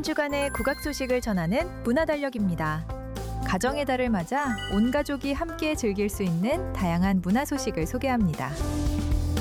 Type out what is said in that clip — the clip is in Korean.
한 주간의 국악 소식을 전하는 문화달력입니다. 가정의 달을 맞아 온 가족이 함께 즐길 수 있는 다양한 문화 소식을 소개합니다.